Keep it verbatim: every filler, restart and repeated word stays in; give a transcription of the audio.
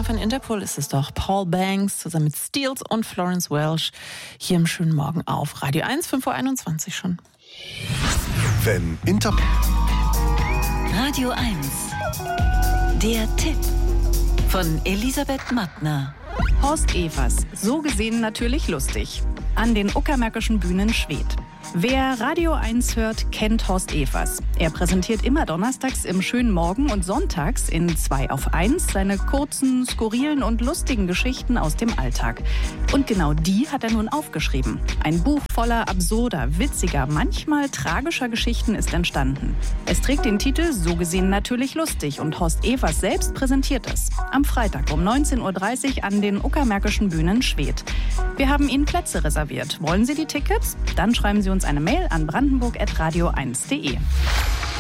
Sänger von Interpol ist es doch, Paul Banks, zusammen mit Steels und Florence Welch, hier im schönen Morgen auf Radio eins, fünf Uhr einundzwanzig schon. Wenn Interpol... Radio eins. Der Tipp von Elisabeth Mattner. Horst Evers, so gesehen natürlich lustig. An den Uckermärkischen Bühnen Schwedt. Wer Radio eins hört, kennt Horst Evers. Er präsentiert immer donnerstags im schönen Morgen und sonntags in zwei auf eins seine kurzen, skurrilen und lustigen Geschichten aus dem Alltag. Und genau die hat er nun aufgeschrieben. Ein Buch voller absurder, witziger, manchmal tragischer Geschichten ist entstanden. Es trägt den Titel So gesehen natürlich lustig und Horst Evers selbst präsentiert es. Am Freitag um neunzehn Uhr dreißig an den Uckermärkischen Bühnen Schwedt. Wir haben Ihnen Plätze reserviert. Wollen Sie die Tickets? Dann schreiben Sie uns eine Mail an brandenburg at radio eins punkt de.